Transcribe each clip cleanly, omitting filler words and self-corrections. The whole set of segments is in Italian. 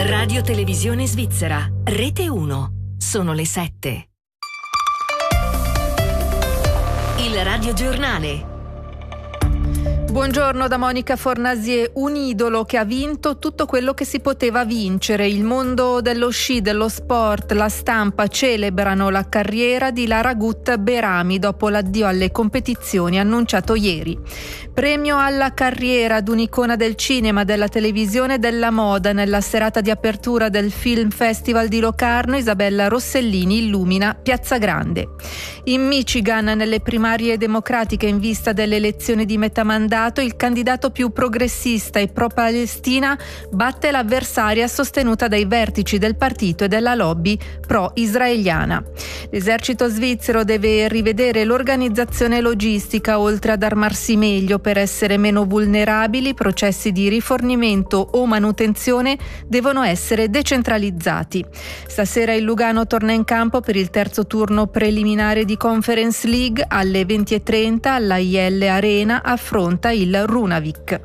Radio Televisione Svizzera, Rete 1. Sono le 7. Il radiogiornale. Buongiorno da Monica Fornasier. Un idolo che ha vinto tutto quello che si poteva vincere. Il mondo dello sci, dello sport, la stampa celebrano la carriera di Laragut Berami dopo l'addio alle competizioni annunciato ieri. Premio alla carriera d'un'icona del cinema, della televisione e della moda. Nella serata di apertura del Film Festival di Locarno, Isabella Rossellini illumina Piazza Grande. In Michigan, nelle primarie democratiche in vista delle elezioni di metà mandato, il candidato più progressista e pro-Palestina batte l'avversaria sostenuta dai vertici del partito e della lobby pro-israeliana. L'esercito svizzero deve rivedere l'organizzazione logistica oltre ad armarsi meglio per essere meno vulnerabili. Processi di rifornimento o manutenzione devono essere decentralizzati. Stasera il Lugano torna in campo per il terzo turno preliminare di Conference League. Alle 20:30 alla IL Arena affronta il Runavik.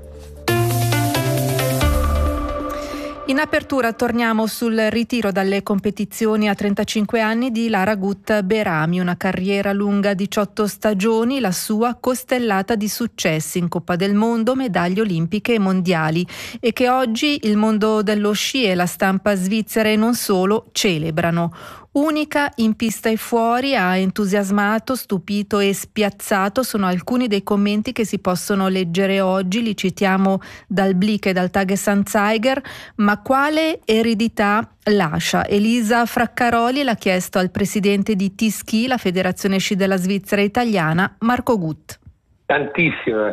In apertura torniamo sul ritiro dalle competizioni a 35 anni di Laragut Berami, una carriera lunga 18 stagioni, la sua costellata di successi in Coppa del Mondo, medaglie olimpiche e mondiali, e che oggi il mondo dello sci e la stampa svizzera e non solo celebrano. Unica in pista e fuori, ha entusiasmato, stupito e spiazzato, sono alcuni dei commenti che si possono leggere oggi, li citiamo dal Blick e dal Tagesanzeiger. Ma quale eredità lascia? Elisa Fraccaroli l'ha chiesto al presidente di T-Ski, la federazione sci della Svizzera italiana, Marco Gut. Tantissima.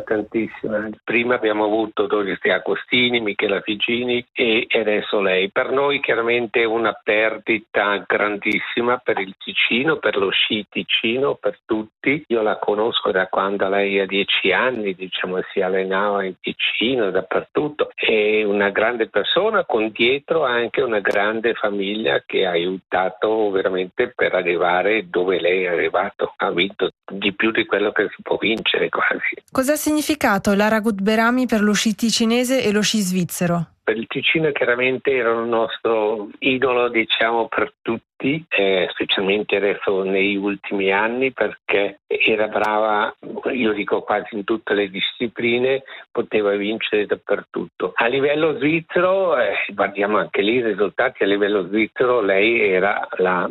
Prima abbiamo avuto Dorothy Agostini, Michela Figini e adesso lei. Per noi chiaramente è una perdita grandissima per il Ticino, per lo sci ticino, per tutti. Io la conosco da quando lei ha 10 anni, si allenava in Ticino, dappertutto. È una grande persona con dietro anche una grande famiglia che ha aiutato veramente per arrivare dove lei è arrivato. Ha vinto di più di quello che si può vincere quasi. Cosa ha significato Laragut Berami per lo sci ticinese e lo sci svizzero? Per il Ticino chiaramente era un nostro idolo, per tutti, specialmente adesso negli ultimi anni, perché era brava, io dico quasi in tutte le discipline, poteva vincere dappertutto. A livello svizzero, guardiamo anche lì i risultati, a livello svizzero lei era la,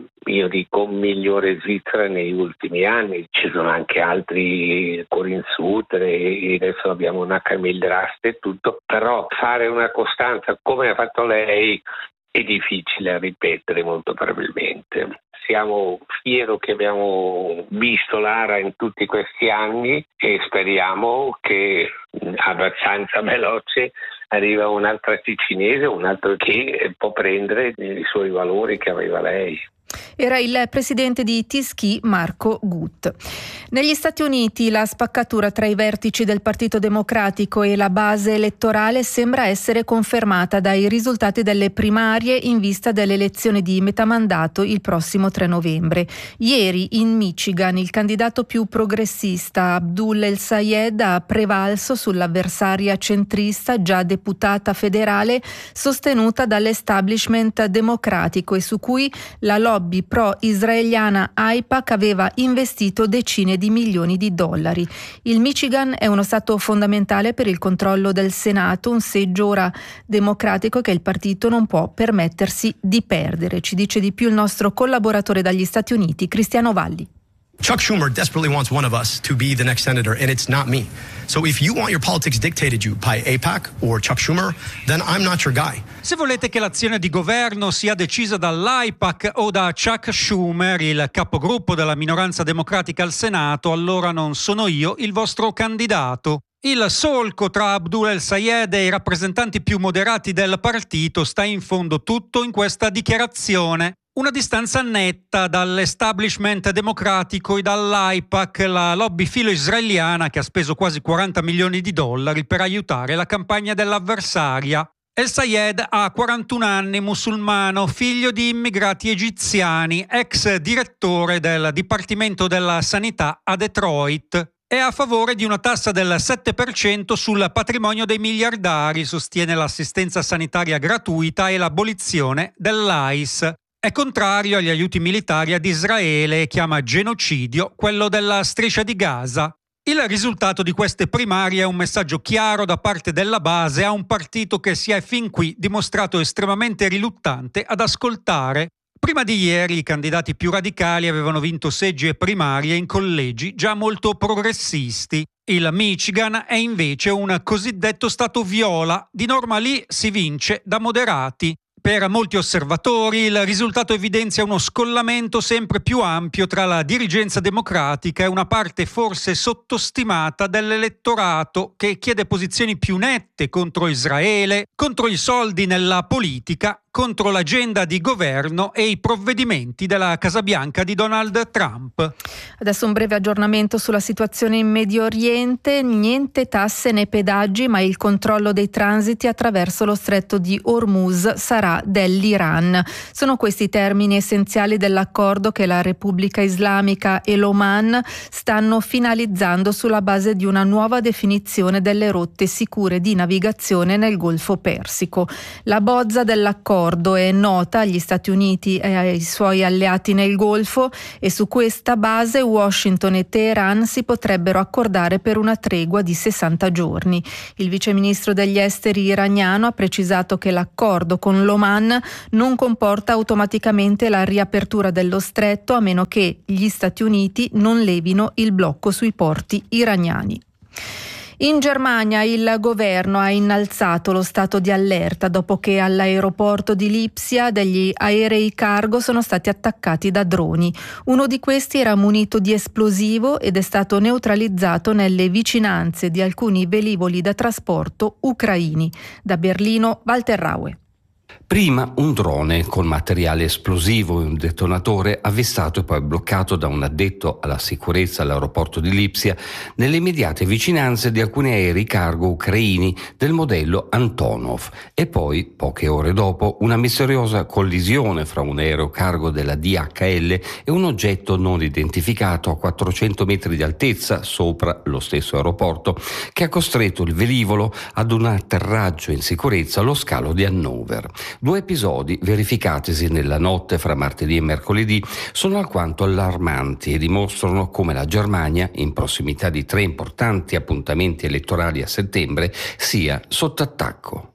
migliore svizzera negli ultimi anni. Ci sono anche altri Corinne Suter e adesso abbiamo una Camille Rast e tutto, però fare una costanza come ha fatto lei è difficile ripetere molto probabilmente. Siamo fieri che abbiamo visto Lara in tutti questi anni e speriamo che abbastanza veloce arriva un'altra ticinese, un altro che può prendere i suoi valori che aveva lei. Era il presidente di T-Ski Marco Gut. Negli Stati Uniti la spaccatura tra i vertici del Partito Democratico e la base elettorale sembra essere confermata dai risultati delle primarie in vista delle elezioni di metà mandato il prossimo 3 novembre. Ieri in Michigan il candidato più progressista Abdul El Sayed ha prevalso sull'avversaria centrista, già deputata federale, sostenuta dall'establishment democratico e su cui la lobby pro-israeliana AIPAC aveva investito decine di milioni di dollari. Il Michigan è uno stato fondamentale per il controllo del Senato, un seggio ora democratico che il partito non può permettersi di perdere. Ci dice di più il nostro collaboratore dagli Stati Uniti, Cristiano Valli. Chuck Schumer desperately wants one of us to be the next senator, and it's not me. So if you want your politics dictated you by AIPAC or Chuck Schumer, then I'm not your guy. Se volete che l'azione di governo sia decisa dall'AIPAC o da Chuck Schumer, il capogruppo della minoranza democratica al Senato, allora non sono io il vostro candidato. Il solco tra Abdul El Sayed e i rappresentanti più moderati del partito sta in fondo tutto in questa dichiarazione. Una distanza netta dall'establishment democratico e dall'AIPAC, la lobby filo-israeliana che ha speso quasi 40 milioni di dollari per aiutare la campagna dell'avversaria. El Sayed ha 41 anni, musulmano, figlio di immigrati egiziani, ex direttore del Dipartimento della Sanità a Detroit. È a favore di una tassa del 7% sul patrimonio dei miliardari, sostiene l'assistenza sanitaria gratuita e l'abolizione dell'AIS. È contrario agli aiuti militari ad Israele e chiama genocidio quello della striscia di Gaza. Il risultato di queste primarie è un messaggio chiaro da parte della base a un partito che si è fin qui dimostrato estremamente riluttante ad ascoltare. Prima di ieri i candidati più radicali avevano vinto seggi e primarie in collegi già molto progressisti. Il Michigan è invece un cosiddetto stato viola, di norma lì si vince da moderati. Per molti osservatori il risultato evidenzia uno scollamento sempre più ampio tra la dirigenza democratica e una parte forse sottostimata dell'elettorato che chiede posizioni più nette contro Israele, contro i soldi nella politica, contro l'agenda di governo e i provvedimenti della Casa Bianca di Donald Trump. Adesso un breve aggiornamento sulla situazione in Medio Oriente. Niente tasse né pedaggi, ma il controllo dei transiti attraverso lo stretto di Hormuz sarà dell'Iran. Sono questi i termini essenziali dell'accordo che la Repubblica Islamica e l'Oman stanno finalizzando sulla base di una nuova definizione delle rotte sicure di navigazione nel Golfo Persico. La bozza dell'accordo è nota agli Stati Uniti e ai suoi alleati nel Golfo e su questa base Washington e Teheran si potrebbero accordare per una tregua di 60 giorni. Il viceministro degli esteri iraniano ha precisato che l'accordo con l'Oman non comporta automaticamente la riapertura dello stretto a meno che gli Stati Uniti non levino il blocco sui porti iraniani. In Germania il governo ha innalzato lo stato di allerta dopo che all'aeroporto di Lipsia degli aerei cargo sono stati attaccati da droni. Uno di questi era munito di esplosivo ed è stato neutralizzato nelle vicinanze di alcuni velivoli da trasporto ucraini. Da Berlino, Walter Raue. Prima un drone con materiale esplosivo e un detonatore avvistato e poi bloccato da un addetto alla sicurezza all'aeroporto di Lipsia nelle immediate vicinanze di alcuni aerei cargo ucraini del modello Antonov e poi, poche ore dopo, una misteriosa collisione fra un aereo cargo della DHL e un oggetto non identificato a 400 metri di altezza sopra lo stesso aeroporto che ha costretto il velivolo ad un atterraggio in sicurezza allo scalo di Hannover. 2 episodi verificatisi nella notte fra martedì e mercoledì sono alquanto allarmanti e dimostrano come la Germania, in prossimità di 3 importanti appuntamenti elettorali a settembre, sia sotto attacco.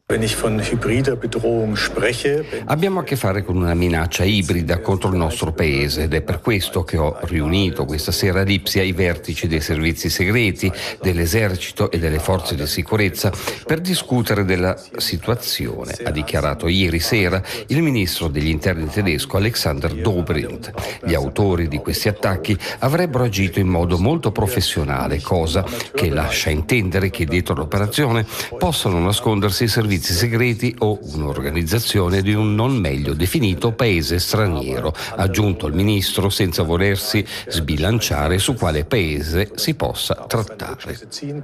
Abbiamo a che fare con una minaccia ibrida contro il nostro paese ed è per questo che ho riunito questa sera a Lipsia i vertici dei servizi segreti, dell'esercito e delle forze di sicurezza per discutere della situazione, ha dichiarato ieri sera il ministro degli interni tedesco Alexander Dobrindt. Gli autori di questi attacchi avrebbero agito in modo molto professionale, cosa che lascia intendere che dietro l'operazione possano nascondersi i servizi segreti o un'organizzazione di un non meglio definito paese straniero, ha aggiunto il ministro senza volersi sbilanciare su quale paese si possa trattare.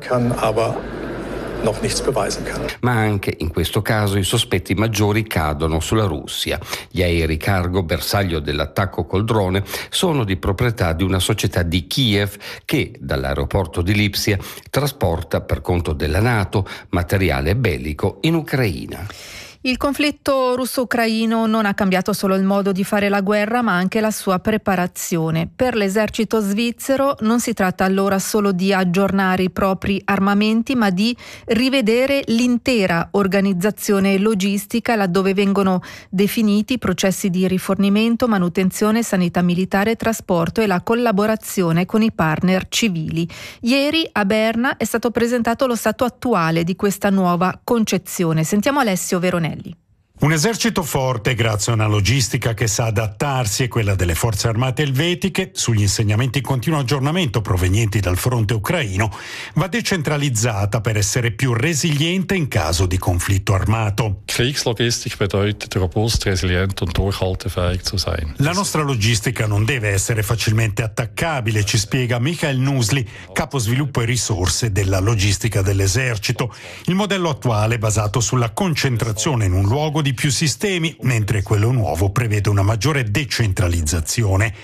Ma anche in questo caso i sospetti maggiori cadono sulla Russia. Gli aerei cargo, bersaglio dell'attacco col drone, sono di proprietà di una società di Kiev che dall'aeroporto di Lipsia trasporta per conto della NATO materiale bellico in Ucraina. Il conflitto russo-ucraino non ha cambiato solo il modo di fare la guerra, ma anche la sua preparazione. Per l'esercito svizzero non si tratta allora solo di aggiornare i propri armamenti, ma di rivedere l'intera organizzazione logistica, laddove vengono definiti i processi di rifornimento, manutenzione, sanità militare, trasporto e la collaborazione con i partner civili. Ieri a Berna è stato presentato lo stato attuale di questa nuova concezione. Sentiamo Alessio Veronelli. Un esercito forte grazie a una logistica che sa adattarsi e quella delle forze armate elvetiche, sugli insegnamenti in continuo aggiornamento provenienti dal fronte ucraino, va decentralizzata per essere più resiliente in caso di conflitto armato. Kriegslogistik bedeutet robust, resilient und durchhaltefähig zu sein. La nostra logistica non deve essere facilmente attaccabile, ci spiega Michael Nusli, capo sviluppo e risorse della logistica dell'esercito. Il modello attuale è basato sulla concentrazione in un luogo di più sistemi, mentre quello nuovo prevede una maggiore decentralizzazione.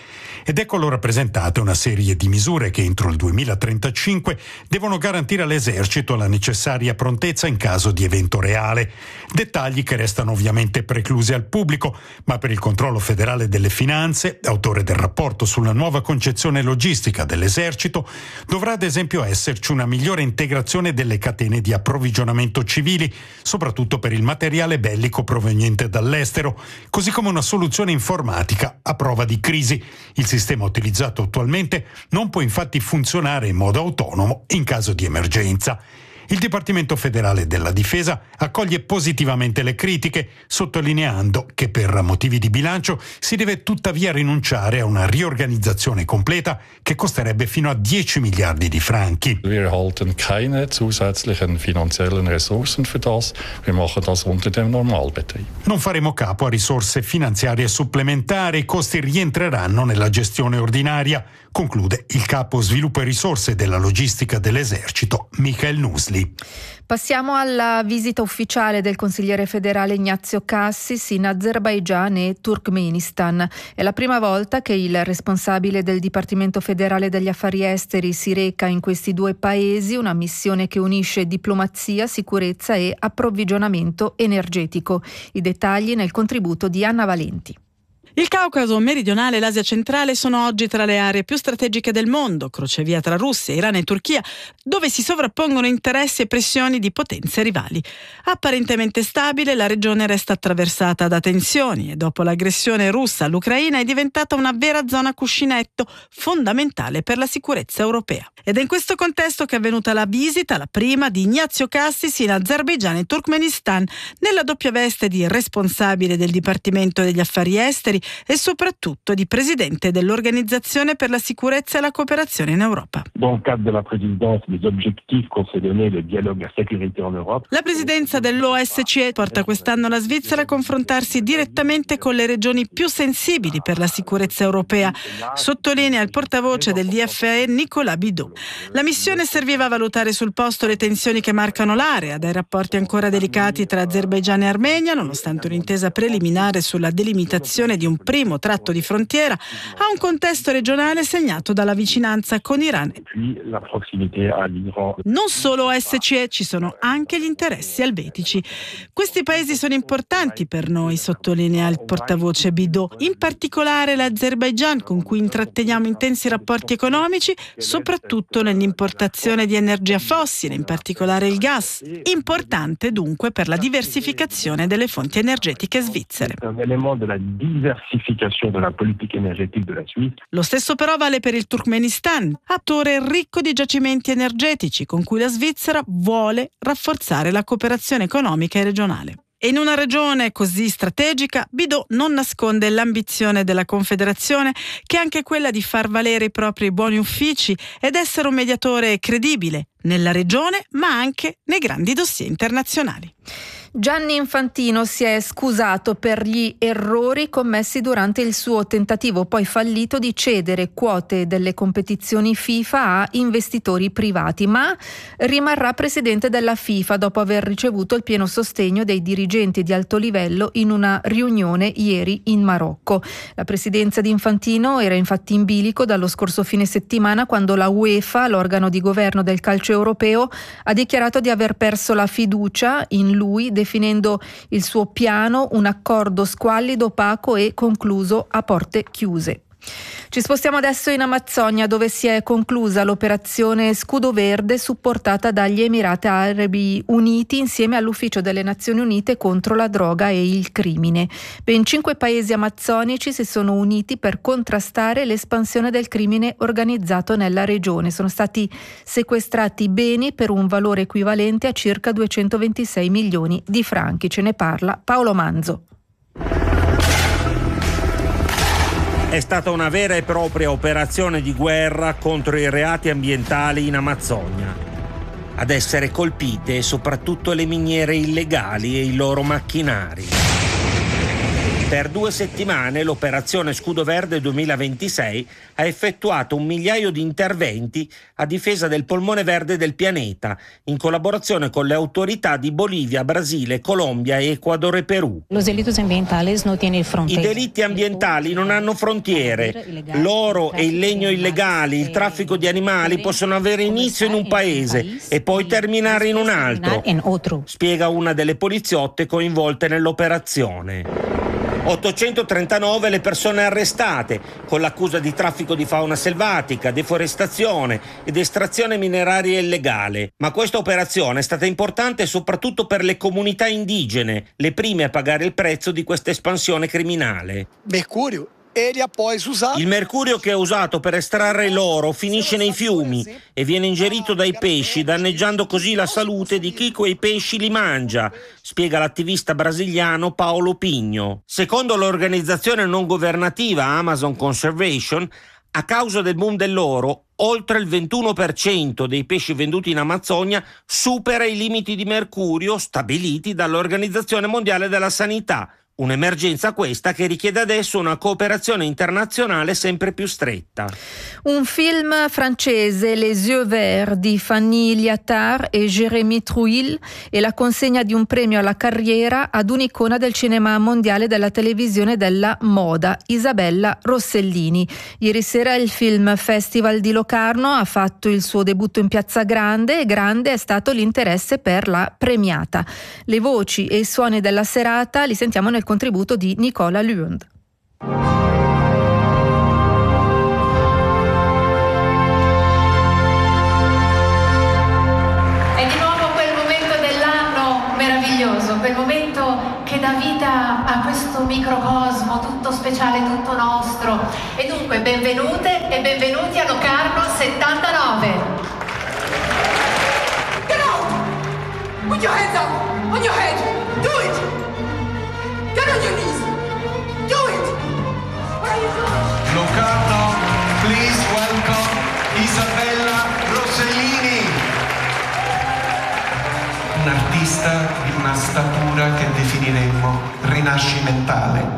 ed ecco loro rappresentate una serie di misure che entro il 2035 devono garantire all'esercito la necessaria prontezza in caso di evento reale. Dettagli che restano ovviamente preclusi al pubblico, ma per il controllo federale delle finanze, autore del rapporto sulla nuova concezione logistica dell'esercito, dovrà ad esempio esserci una migliore integrazione delle catene di approvvigionamento civili, soprattutto per il materiale bellico proveniente dall'estero, così come una soluzione informatica a prova di crisi. Il sistema utilizzato attualmente non può infatti funzionare in modo autonomo in caso di emergenza. Il Dipartimento federale della Difesa accoglie positivamente le critiche, sottolineando che per motivi di bilancio si deve tuttavia rinunciare a una riorganizzazione completa che costerebbe fino a 10 miliardi di franchi. Wir erhalten keine zusätzlichen finanziellen Ressourcen für das. Wir machen das unter dem Normalbetrieb. Non faremo capo a risorse finanziarie supplementari, i costi rientreranno nella gestione ordinaria, conclude il capo sviluppo e risorse della logistica dell'esercito, Michael Nusli. Passiamo alla visita ufficiale del consigliere federale Ignazio Cassis in Azerbaigian e Turkmenistan. È la prima volta che il responsabile del Dipartimento federale degli affari esteri si reca in questi due paesi, una missione che unisce diplomazia, sicurezza e approvvigionamento energetico. I dettagli nel contributo di Anna Valenti. Il Caucaso meridionale e l'Asia centrale sono oggi tra le aree più strategiche del mondo, crocevia tra Russia, Iran e Turchia, dove si sovrappongono interessi e pressioni di potenze rivali. Apparentemente stabile, la regione resta attraversata da tensioni e dopo l'aggressione russa all'Ucraina è diventata una vera zona cuscinetto, fondamentale per la sicurezza europea. Ed è in questo contesto che è avvenuta la visita, la prima, di Ignazio Cassis in Azerbaigian e Turkmenistan, nella doppia veste di responsabile del Dipartimento degli Affari Esteri e soprattutto di presidente dell'Organizzazione per la sicurezza e la cooperazione in Europa. La presidenza dell'OSCE porta quest'anno la Svizzera a confrontarsi direttamente con le regioni più sensibili per la sicurezza europea, sottolinea il portavoce del DFE Nicolas Bidot. La missione serviva a valutare sul posto le tensioni che marcano l'area, dai rapporti ancora delicati tra Azerbaigian e Armenia, nonostante un'intesa preliminare sulla delimitazione di un primo tratto di frontiera, a un contesto regionale segnato dalla vicinanza con Iran. Non solo OSCE, ci sono anche gli interessi elvetici. Questi paesi sono importanti per noi, sottolinea il portavoce Bidot, in particolare l'Azerbaigian, con cui intratteniamo intensi rapporti economici, soprattutto nell'importazione di energia fossile, in particolare il gas, importante dunque per la diversificazione delle fonti energetiche svizzere. della politica energetica della Suisse. Lo stesso però vale per il Turkmenistan, attore ricco di giacimenti energetici con cui la Svizzera vuole rafforzare la cooperazione economica e regionale. E in una regione così strategica, Bidot non nasconde l'ambizione della Confederazione, che è anche quella di far valere i propri buoni uffici ed essere un mediatore credibile nella regione, ma anche nei grandi dossier internazionali. Gianni Infantino si è scusato per gli errori commessi durante il suo tentativo poi fallito di cedere quote delle competizioni FIFA a investitori privati, ma rimarrà presidente della FIFA dopo aver ricevuto il pieno sostegno dei dirigenti di alto livello in una riunione ieri in Marocco. La presidenza di Infantino era infatti in bilico dallo scorso fine settimana, quando la UEFA, l'organo di governo del calcio europeo, ha dichiarato di aver perso la fiducia in lui, definendo il suo piano un accordo squallido, opaco e concluso a porte chiuse. Ci spostiamo adesso in Amazzonia, dove si è conclusa l'operazione Scudo Verde supportata dagli Emirati Arabi Uniti insieme all'Ufficio delle Nazioni Unite contro la droga e il crimine. Ben 5 paesi amazzonici si sono uniti per contrastare l'espansione del crimine organizzato nella regione. Sono stati sequestrati beni per un valore equivalente a circa 226 milioni di franchi. Ce ne parla Paolo Manzo. È stata una vera e propria operazione di guerra contro i reati ambientali in Amazzonia. Ad essere colpite soprattutto le miniere illegali e i loro macchinari. Per 2 settimane l'operazione Scudo Verde 2026 ha effettuato 1 migliaio di interventi a difesa del polmone verde del pianeta, in collaborazione con le autorità di Bolivia, Brasile, Colombia, Ecuador e Perù. I delitti ambientali non hanno frontiere. L'oro e il legno illegali, il traffico di animali possono avere inizio in un paese e poi terminare in un altro, spiega una delle poliziotte coinvolte nell'operazione. 839 le persone arrestate con l'accusa di traffico di fauna selvatica, deforestazione ed estrazione mineraria illegale. Ma questa operazione è stata importante soprattutto per le comunità indigene, le prime a pagare il prezzo di questa espansione criminale. Mercurio. Il mercurio che è usato per estrarre l'oro finisce nei fiumi e viene ingerito dai pesci, danneggiando così la salute di chi quei pesci li mangia, spiega l'attivista brasiliano Paolo Pigno. Secondo l'organizzazione non governativa Amazon Conservation, a causa del boom dell'oro, oltre il 21% dei pesci venduti in Amazzonia supera i limiti di mercurio stabiliti dall'Organizzazione Mondiale della Sanità. Un'emergenza questa che richiede adesso una cooperazione internazionale sempre più stretta. Un film francese, Les Yeux Verts, di Fanny Liattard e Jérémy Trouille, e la consegna di un premio alla carriera ad un'icona del cinema mondiale, della televisione e della moda, Isabella Rossellini. Ieri sera il Film Festival di Locarno ha fatto il suo debutto in Piazza Grande e grande è stato l'interesse per la premiata. Le voci e i suoni della serata li sentiamo nel contributo di Nicola Lund. È di nuovo quel momento dell'anno meraviglioso, quel momento che dà vita a questo microcosmo tutto speciale, tutto nostro. E dunque benvenute e benvenuti a Locarno 79. Get out! Put your hands up on your head. Do it! Get on your knees. Do it! Locarno, please welcome Isabella Rossellini. Un'artista di una statura che definiremmo rinascimentale.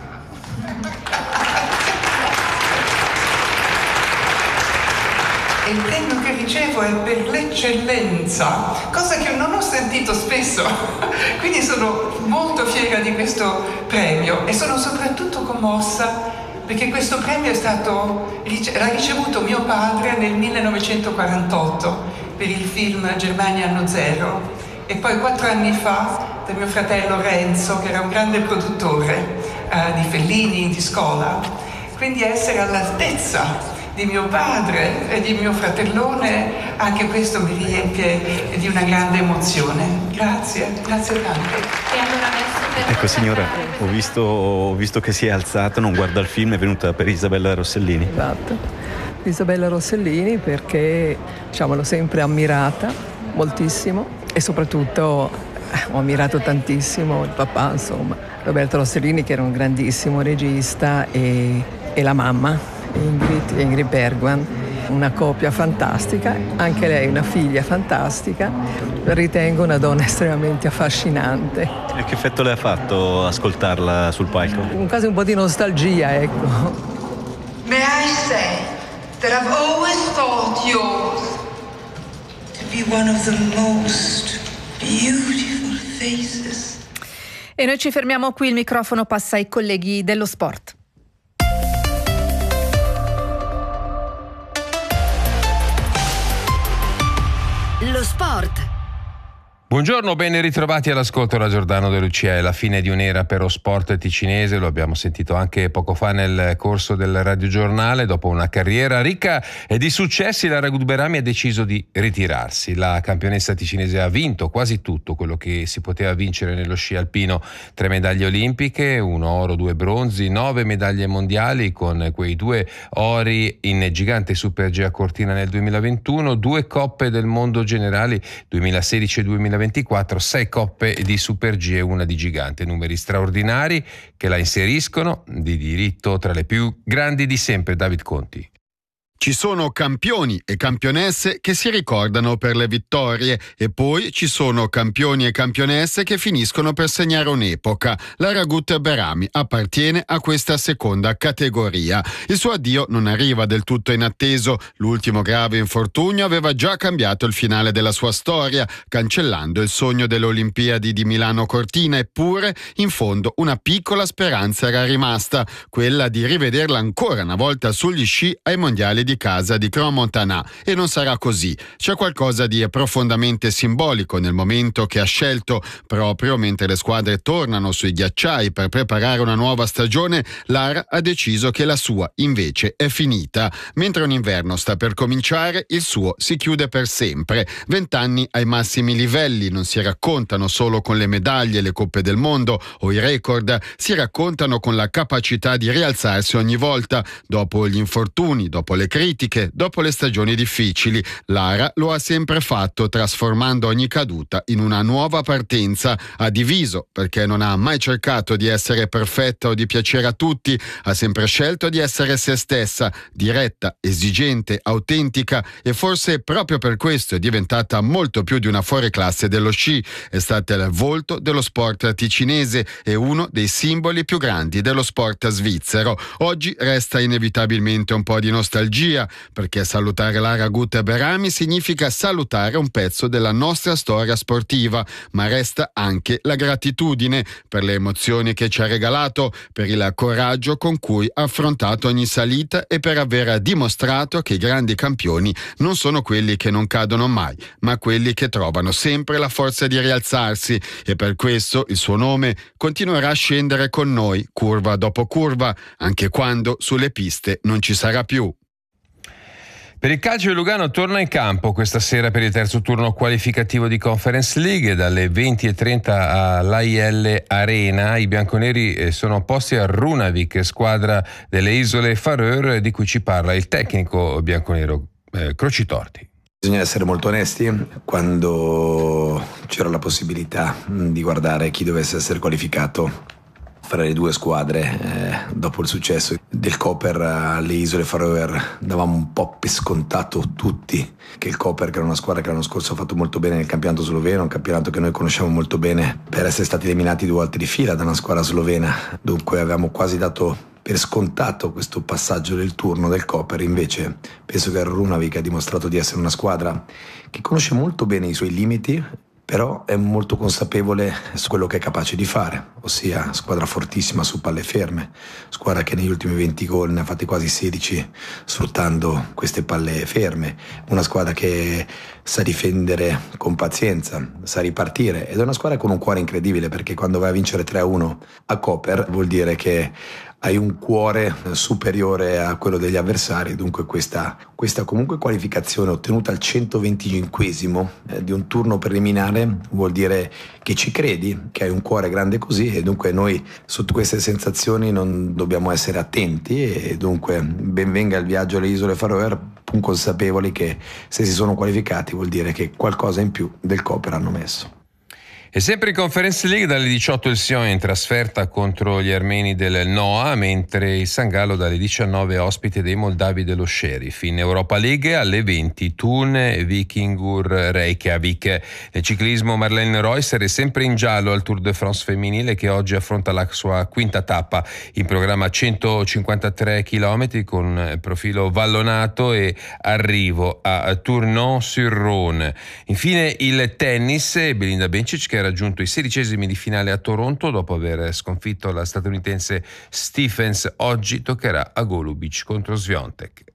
Il premio che ricevo è per l'eccellenza, cosa che non ho sentito spesso, quindi sono molto fiera di questo premio e sono soprattutto commossa perché questo premio l'ha ricevuto mio padre nel 1948 per il film Germania anno zero e poi 4 anni fa da mio fratello Renzo, che era un grande produttore di Fellini, di Scola, quindi essere all'altezza di mio padre e di mio fratellone, anche questo mi riempie di una grande emozione. Grazie tante. Ecco signora, ho visto che si è alzata, non guarda il film, è venuta per Isabella Rossellini. Esatto, Isabella Rossellini perché l'ho sempre ammirata moltissimo e soprattutto ho ammirato tantissimo il papà, insomma, Roberto Rossellini, che era un grandissimo regista, e la mamma Ingrid Bergman, una coppia fantastica, anche lei una figlia fantastica, ritengo una donna estremamente affascinante. E che effetto le ha fatto ascoltarla sul palco? Quasi un po' di nostalgia, ecco. May I say that I've always thought yours to be one of the most beautiful faces. E noi ci fermiamo qui, il microfono passa ai colleghi dello sport. Lo sport. Buongiorno, ben ritrovati all'ascolto da Giordano De Lucia. È la fine di un'era per lo sport ticinese, lo abbiamo sentito anche poco fa nel corso del radiogiornale. Dopo una carriera ricca e di successi, la Ragut Berami ha deciso di ritirarsi. La campionessa ticinese ha vinto quasi tutto quello che si poteva vincere nello sci alpino: 3 medaglie olimpiche, 1 oro, 2 bronzi, 9 medaglie mondiali, con quei 2 ori in gigante Super G a Cortina nel 2021, 2 coppe del mondo generali 2016 e 2024, 6 coppe di Super G e 1 di gigante, numeri straordinari che la inseriscono di diritto tra le più grandi di sempre. David Conti. Ci sono campioni e campionesse che si ricordano per le vittorie e poi ci sono campioni e campionesse che finiscono per segnare un'epoca. La Ragut Behrami appartiene a questa seconda categoria. Il suo addio non arriva del tutto inatteso. L'ultimo grave infortunio aveva già cambiato il finale della sua storia, cancellando il sogno delle Olimpiadi di Milano Cortina, eppure in fondo una piccola speranza era rimasta, quella di rivederla ancora una volta sugli sci ai mondiali di casa di Crans-Montana, e non sarà così. C'è qualcosa di profondamente simbolico nel momento che ha scelto. Proprio mentre le squadre tornano sui ghiacciai per preparare una nuova stagione, Lara ha deciso che la sua invece è finita. Mentre un inverno sta per cominciare, il suo si chiude per sempre. 20 anni ai massimi livelli non si raccontano solo con le medaglie, le coppe del mondo o i record, si raccontano con la capacità di rialzarsi ogni volta, dopo gli infortuni, dopo le critiche, dopo le stagioni difficili. Lara lo ha sempre fatto, trasformando ogni caduta in una nuova partenza. Ha diviso perché non ha mai cercato di essere perfetta o di piacere a tutti, ha sempre scelto di essere se stessa, diretta, esigente, autentica, e forse proprio per questo è diventata molto più di una fuoriclasse dello sci. È stata il volto dello sport ticinese e uno dei simboli più grandi dello sport svizzero. Oggi resta inevitabilmente un po' di nostalgia, perché salutare la Ragut Behrami significa salutare un pezzo della nostra storia sportiva, ma resta anche la gratitudine per le emozioni che ci ha regalato, per il coraggio con cui ha affrontato ogni salita e per aver dimostrato che i grandi campioni non sono quelli che non cadono mai, ma quelli che trovano sempre la forza di rialzarsi, e per questo il suo nome continuerà a scendere con noi, curva dopo curva, anche quando sulle piste non ci sarà più. Per il calcio il Lugano torna in campo questa sera per il terzo turno qualificativo di Conference League. Dalle 20:30 all'AIL Arena i bianconeri sono opposti a Runavik, squadra delle isole Faroe, di cui ci parla il tecnico bianconero Crocitorti. Bisogna essere molto onesti. Quando c'era la possibilità di guardare chi dovesse essere qualificato fra le due squadre, dopo il successo del Koper alle isole Faroe, davamo un po' per scontato tutti che il Koper, che era una squadra che l'anno scorso ha fatto molto bene nel campionato sloveno, un campionato che noi conosciamo molto bene per essere stati eliminati 2 volte di fila da una squadra slovena, dunque avevamo quasi dato per scontato questo passaggio del turno del Koper. Invece penso che Runavik ha dimostrato di essere una squadra che conosce molto bene i suoi limiti, però è molto consapevole su quello che è capace di fare, ossia squadra fortissima su palle ferme, squadra che negli ultimi 20 gol ne ha fatti quasi 16 sfruttando queste palle ferme, una squadra che sa difendere con pazienza, sa ripartire, ed è una squadra con un cuore incredibile, perché quando vai a vincere 3-1 a Koper vuol dire che hai un cuore superiore a quello degli avversari. Dunque questa comunque qualificazione ottenuta al 125esimo di un turno preliminare vuol dire che ci credi, che hai un cuore grande così, e dunque noi sotto queste sensazioni non dobbiamo essere attenti, e dunque ben venga il viaggio alle isole Faroe, consapevoli che se si sono qualificati vuol dire che qualcosa in più del Koper hanno messo. E sempre in Conference League dalle 18 il Sion in trasferta contro gli armeni del Noa, mentre il San Gallo dalle 19 ospite dei moldavi dello Sheriff. In Europa League alle 20 Thun Vikingur Reykjavik. Nel ciclismo Marlene Reusser è sempre in giallo al Tour de France femminile, che oggi affronta la sua quinta tappa. In programma 153 km con profilo vallonato e arrivo a Tournon-sur-Rhône. Infine il tennis, Belinda Bencic, che ha raggiunto i 16esimi di finale a Toronto dopo aver sconfitto la statunitense Stephens. Oggi toccherà a Golubic contro Swiatek.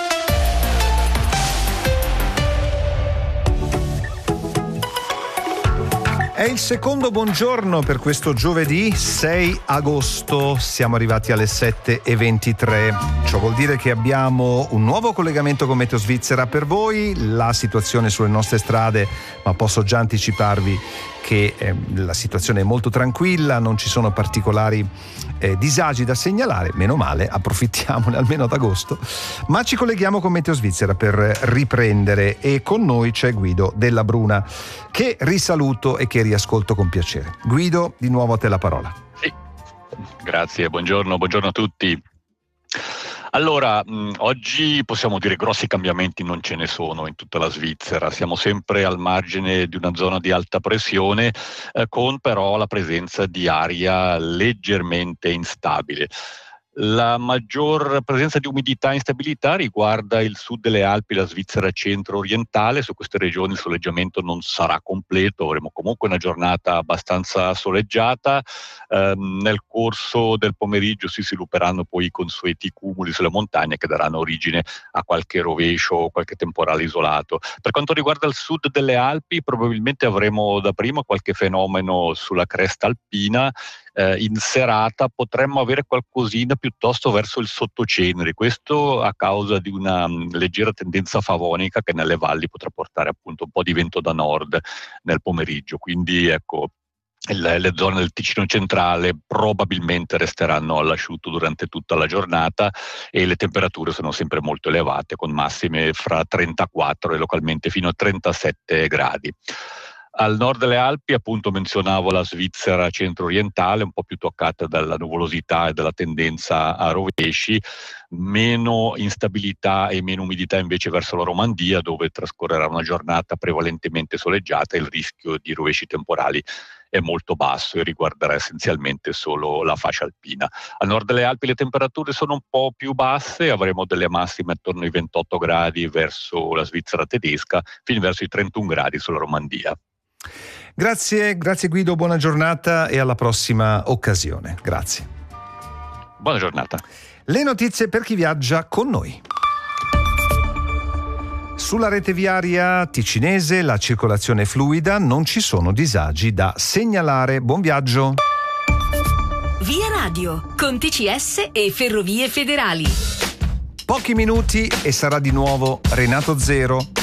È il secondo buongiorno per questo giovedì 6 agosto, siamo arrivati alle 7:23. Ciò vuol dire che abbiamo un nuovo collegamento con Meteo Svizzera per voi, la situazione sulle nostre strade, ma posso già anticiparvi che la situazione è molto tranquilla, non ci sono particolari disagi da segnalare, meno male, approfittiamone almeno ad agosto, ma ci colleghiamo con Meteo Svizzera per riprendere, e con noi c'è Guido Della Bruna, che risaluto e che riascolto con piacere. Guido, di nuovo a te la parola. Sì, grazie, buongiorno a tutti. Allora, oggi possiamo dire grossi cambiamenti non ce ne sono in tutta la Svizzera, siamo sempre al margine di una zona di alta pressione, con però la presenza di aria leggermente instabile. La maggior presenza di umidità e instabilità riguarda il sud delle Alpi, la Svizzera centro-orientale. Su queste regioni il soleggiamento non sarà completo, avremo comunque una giornata abbastanza soleggiata. Nel corso del pomeriggio si svilupperanno poi i consueti cumuli sulle montagne che daranno origine a qualche rovescio o qualche temporale isolato. Per quanto riguarda il sud delle Alpi, probabilmente avremo dapprima qualche fenomeno sulla cresta alpina. In serata potremmo avere qualcosina piuttosto verso il sottocenere, questo a causa di una leggera tendenza favonica che nelle valli potrà portare appunto un po' di vento da nord nel pomeriggio, quindi ecco le zone del Ticino centrale probabilmente resteranno all'asciutto durante tutta la giornata e le temperature sono sempre molto elevate, con massime fra 34 e localmente fino a 37 gradi. Al nord delle Alpi, appunto, menzionavo la Svizzera centro-orientale, un po' più toccata dalla nuvolosità e dalla tendenza a rovesci, meno instabilità e meno umidità invece verso la Romandia, dove trascorrerà una giornata prevalentemente soleggiata e il rischio di rovesci temporali è molto basso e riguarderà essenzialmente solo la fascia alpina. Al nord delle Alpi le temperature sono un po' più basse, avremo delle massime attorno ai 28 gradi verso la Svizzera tedesca, fino verso i 31 gradi sulla Romandia. Grazie Guido, buona giornata e alla prossima occasione. Grazie. Buona giornata. Le notizie per chi viaggia con noi. Sulla rete viaria ticinese la circolazione è fluida, non ci sono disagi da segnalare. Buon viaggio. Via Radio, con TCS e Ferrovie Federali. Pochi minuti e sarà di nuovo Renato Zero.